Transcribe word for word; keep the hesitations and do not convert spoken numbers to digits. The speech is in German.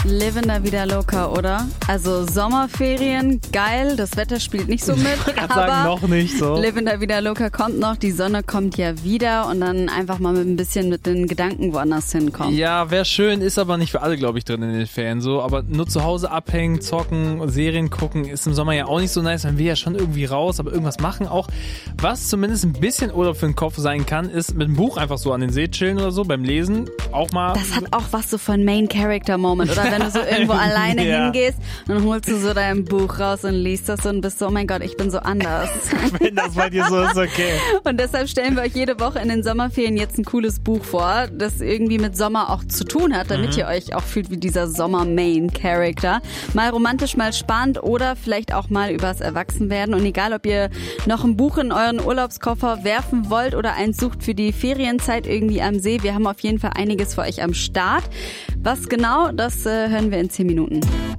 Living la vida loca, oder? Also Sommerferien, geil, das Wetter spielt nicht so mit, Ich kann aber sagen, noch nicht so. Living la vida loca kommt noch, die Sonne kommt ja wieder und dann einfach mal mit ein bisschen mit den Gedanken woanders hinkommen. Ja, wäre schön, ist aber nicht für alle, glaube ich, drin in den Ferien so. Aber nur zu Hause abhängen, zocken, Serien gucken, ist im Sommer ja auch nicht so nice. Man will ja schon irgendwie raus, aber irgendwas machen auch. Was zumindest ein bisschen Urlaub für den Kopf sein kann, ist mit einem Buch einfach so an den See chillen oder so, beim Lesen auch mal. Das hat auch was so von Main-Character-Moment, oder? Wenn du so irgendwo alleine Ja. hingehst und dann holst du so dein Buch raus und liest das und bist so, oh mein Gott, ich bin so anders. Wenn das bei dir so ist, okay. Und deshalb stellen wir euch jede Woche in den Sommerferien jetzt ein cooles Buch vor, das irgendwie mit Sommer auch zu tun hat, damit Mhm. ihr euch auch fühlt wie dieser Sommer-Main-Character. Mal romantisch, mal spannend oder vielleicht auch mal übers Erwachsenwerden. Und egal, ob ihr noch ein Buch in euren Urlaubskoffer werfen wollt oder eins sucht für die Ferienzeit irgendwie am See, wir haben auf jeden Fall einiges für euch am Start. Was genau, das äh, hören wir in zehn Minuten.